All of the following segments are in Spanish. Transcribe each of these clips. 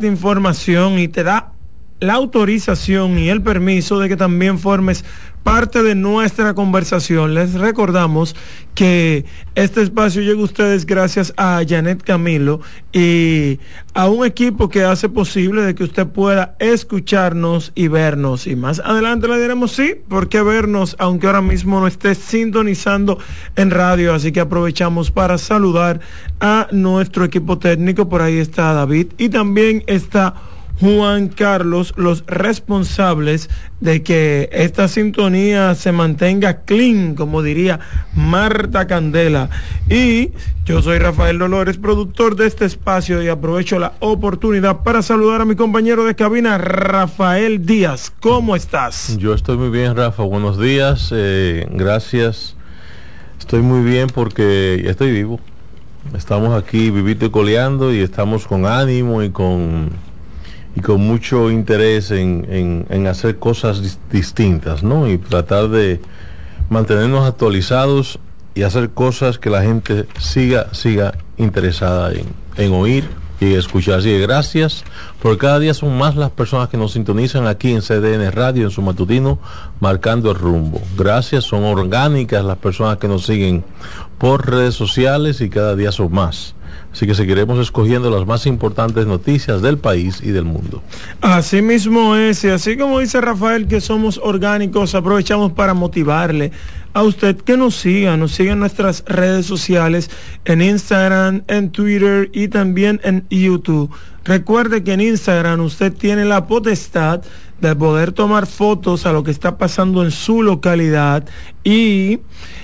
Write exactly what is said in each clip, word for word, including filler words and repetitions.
comparte información y te da la autorización y el permiso de que también formes parte de nuestra conversación. Les recordamos que este espacio llega a ustedes gracias a Janet Camilo y a un equipo que hace posible de que usted pueda escucharnos y vernos. Y más adelante le diremos sí, ¿por qué vernos? Aunque ahora mismo no esté sintonizando en radio. Así que aprovechamos para saludar a nuestro equipo técnico. Por ahí está David y también está Juan Carlos, los responsables de que esta sintonía se mantenga clean, como diría Marta Candela. Y yo soy Rafael Dolores, productor de este espacio, y aprovecho la oportunidad para saludar a mi compañero de cabina, Rafael Díaz. ¿Cómo estás? Yo estoy muy bien, Rafa. Buenos días. Eh, gracias. Estoy muy bien porque estoy vivo. Estamos aquí vivito y coleando y estamos con ánimo y con... y con mucho interés en, en, en hacer cosas dis- distintas, ¿no? Y tratar de mantenernos actualizados y hacer cosas que la gente siga, siga interesada en, en oír y escuchar. Así que gracias, porque cada día son más las personas que nos sintonizan aquí en C D N Radio, en su matutino, Marcando el Rumbo. Gracias, son orgánicas las personas que nos siguen por redes sociales y cada día son más. Así que seguiremos escogiendo las más importantes noticias del país y del mundo. Así mismo es, y así como dice Rafael que somos orgánicos, aprovechamos para motivarle a usted que nos siga, nos siga en nuestras redes sociales, en Instagram, en Twitter y también en YouTube. Recuerde que en Instagram usted tiene la potestad de poder tomar fotos a lo que está pasando en su localidad y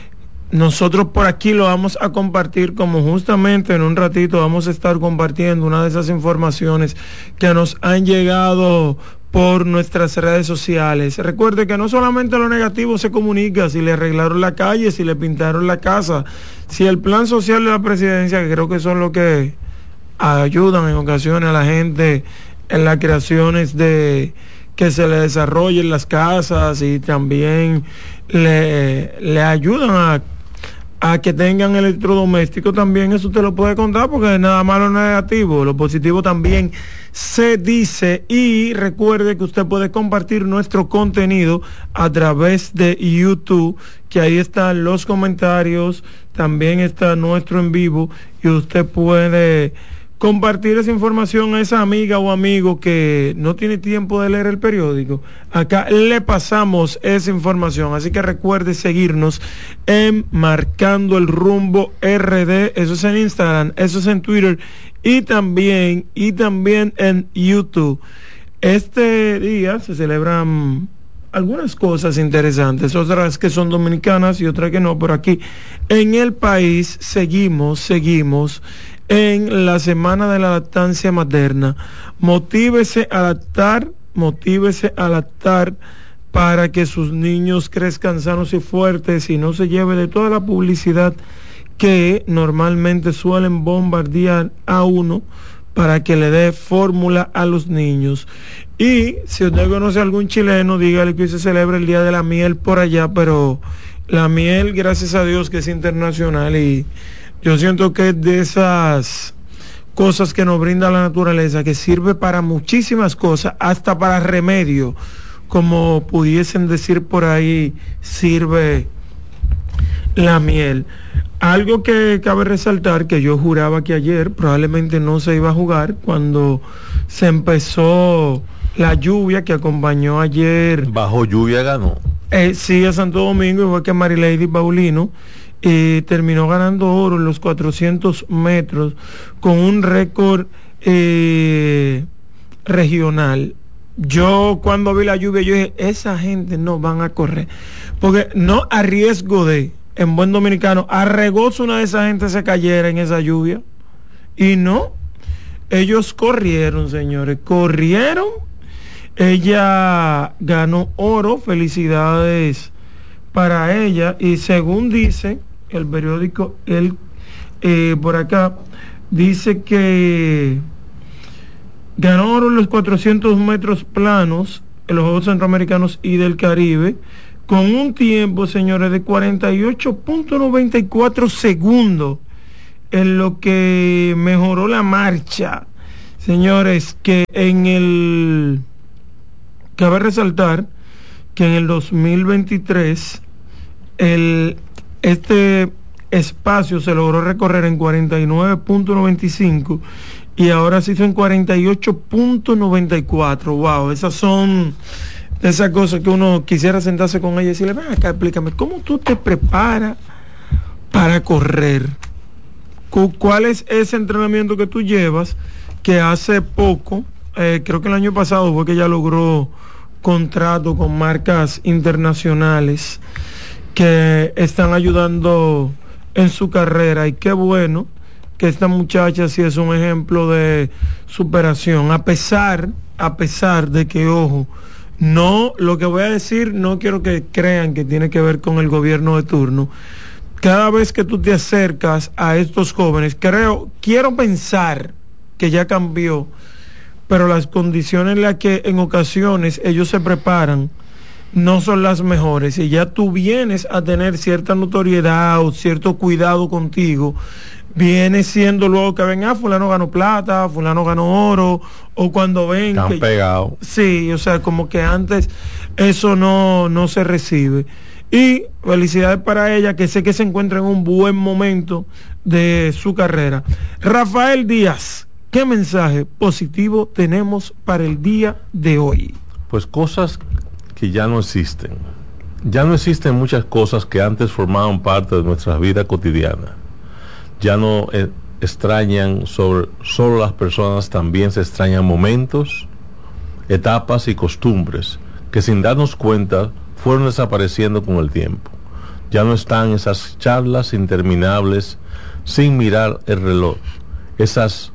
nosotros por aquí lo vamos a compartir, como justamente en un ratito vamos a estar compartiendo una de esas informaciones que nos han llegado por nuestras redes sociales. Recuerde que no solamente lo negativo se comunica, si le arreglaron la calle, si le pintaron la casa, si el plan social de la presidencia, que creo que son los que ayudan en ocasiones a la gente en las creaciones de que se le desarrollen las casas y también le, le ayudan a a que tengan electrodomésticos también, eso te lo puede contar porque nada malo no es negativo, lo positivo también se dice. Y recuerde que usted puede compartir nuestro contenido a través de YouTube, que ahí están los comentarios, también está nuestro en vivo y usted puede compartir esa información a esa amiga o amigo que no tiene tiempo de leer el periódico. Acá le pasamos esa información, así que recuerde seguirnos en Marcando el Rumbo R D, eso es en Instagram, eso es en Twitter y también, y también en YouTube. Este día se celebran algunas cosas interesantes, otras que son dominicanas y otras que no, pero aquí en el país seguimos, seguimos en la semana de la lactancia materna. Motívese a lactar, motívese a lactar para que sus niños crezcan sanos y fuertes y no se lleve de toda la publicidad que normalmente suelen bombardear a uno para que le dé fórmula a los niños. Y si usted conoce a algún chileno, dígale que hoy se celebra el Día de la Miel por allá, pero la miel, gracias a Dios, que es internacional y yo siento que es de esas cosas que nos brinda la naturaleza, que sirve para muchísimas cosas, hasta para remedio, como pudiesen decir por ahí, sirve la miel. Algo que cabe resaltar, que yo juraba que ayer probablemente no se iba a jugar, cuando se empezó la lluvia que acompañó ayer. Bajo lluvia ganó. Eh, sí, a Santo Domingo, igual que Marilady Paulino. Y terminó ganando oro en los cuatrocientos metros con un récord eh, regional. Yo cuando vi la lluvia yo dije, esa gente no van a correr, porque no a riesgo de, en buen dominicano, a regozo una de esa gente se cayera en esa lluvia. Y no, ellos corrieron, señores, corrieron. Ella ganó oro, felicidades para ella, y según dice el periódico, el, eh, por acá, dice que ganó oro en los cuatrocientos metros planos en los Juegos Centroamericanos y del Caribe, con un tiempo, señores, de cuarenta y ocho punto noventa y cuatro segundos, en lo que mejoró la marcha Señores, que en el... Cabe resaltar que en el dos mil veintitrés el, este espacio se logró recorrer en cuarenta y nueve punto noventa y cinco y ahora se hizo en cuarenta y ocho punto noventa y cuatro. Wow, esas son esas cosas que uno quisiera sentarse con ella y decirle, ven acá, explícame, ¿cómo tú te preparas para correr? ¿Cuál es ese entrenamiento que tú llevas? Que hace poco, eh, creo que el año pasado fue que ella logró contrato con marcas internacionales que están ayudando en su carrera, y qué bueno que esta muchacha sí es un ejemplo de superación, a pesar, a pesar de que, ojo, no, lo que voy a decir no quiero que crean que tiene que ver con el gobierno de turno. Cada vez que tú te acercas a estos jóvenes, creo, quiero pensar que ya cambió, pero las condiciones en las que en ocasiones ellos se preparan no son las mejores, y ya tú vienes a tener cierta notoriedad o cierto cuidado contigo, viene siendo luego que ven, ah, fulano ganó plata, fulano ganó oro, o cuando ven están que, pegados. Sí, o sea, como que antes eso no, no se recibe. Y felicidades para ella, que sé que se encuentra en un buen momento de su carrera. Rafael Díaz, ¿qué mensaje positivo tenemos para el día de hoy? Pues cosas que ya no existen. Ya no existen muchas cosas que antes formaban parte de nuestra vida cotidiana. Ya no eh, extrañan sobre, solo las personas, también se extrañan momentos, etapas y costumbres que sin darnos cuenta fueron desapareciendo con el tiempo. Ya no están esas charlas interminables sin mirar el reloj, esas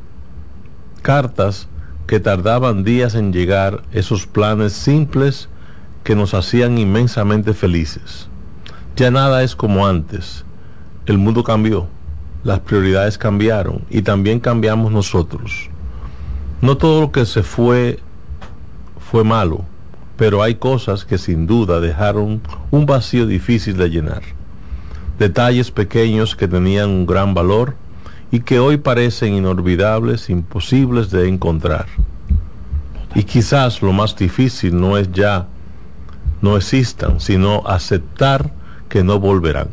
cartas que tardaban días en llegar, esos planes simples que nos hacían inmensamente felices. Ya nada es como antes. El mundo cambió, las prioridades cambiaron y también cambiamos nosotros. No todo lo que se fue fue malo, pero hay cosas que sin duda dejaron un vacío difícil de llenar. Detalles pequeños que tenían un gran valor y que hoy parecen inolvidables, imposibles de encontrar. Y quizás lo más difícil no es ya no existan, sino aceptar que no volverán.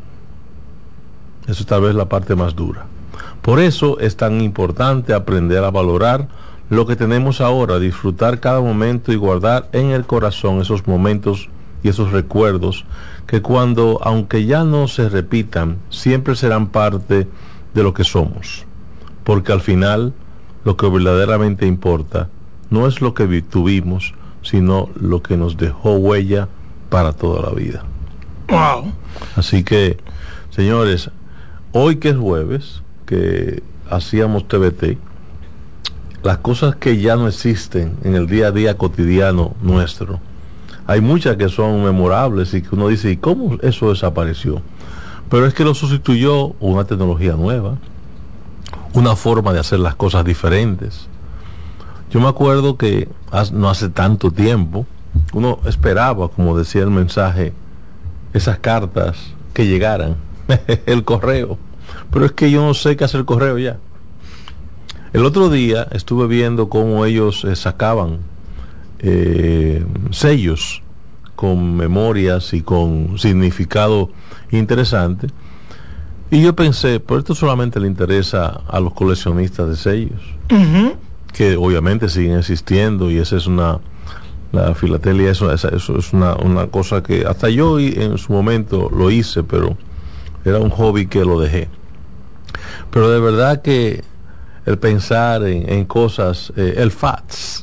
Eso tal vez es la parte más dura. Por eso es tan importante aprender a valorar lo que tenemos ahora, disfrutar cada momento y guardar en el corazón esos momentos y esos recuerdos que cuando, aunque ya no se repitan, siempre serán parte de lo que somos. Porque al final, lo que verdaderamente importa no es lo que tuvimos, sino lo que nos dejó huella para toda la vida. Wow. Así que, señores, hoy que es jueves, que hacíamos T V T, las cosas que ya no existen en el día a día cotidiano nuestro, hay muchas que son memorables y que uno dice, ¿y cómo eso desapareció? Pero es que lo sustituyó una tecnología nueva, una forma de hacer las cosas diferentes. Yo me acuerdo que no hace tanto tiempo uno esperaba, como decía el mensaje, esas cartas que llegaran, el correo, pero es que yo no sé qué hacer el correo ya. El otro día estuve viendo cómo ellos eh, sacaban eh, sellos con memorias y con significado interesante, y yo pensé, pero esto solamente le interesa a los coleccionistas de sellos, uh-huh. que obviamente siguen existiendo, y esa es una, la filatelia, eso, eso, eso es una, una cosa que hasta yo en su momento lo hice, pero era un hobby que lo dejé. Pero de verdad que el pensar en, en cosas, eh, el fax,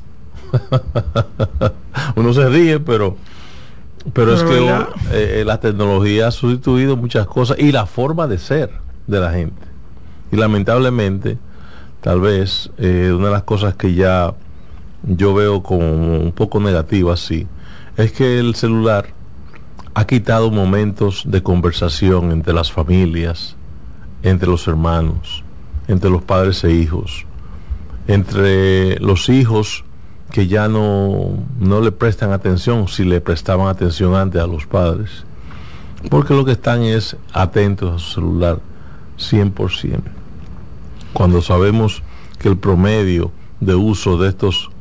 uno se ríe, pero pero, pero es que eh, la tecnología ha sustituido muchas cosas y la forma de ser de la gente, y lamentablemente tal vez eh, una de las cosas que ya yo veo como un poco negativa así es que el celular ha quitado momentos de conversación entre las familias, entre los hermanos, entre los padres e hijos, entre los hijos que ya no, no le prestan atención si le prestaban atención antes a los padres, porque lo que están es atentos a su celular cien por ciento, cuando sabemos que el promedio de uso de estos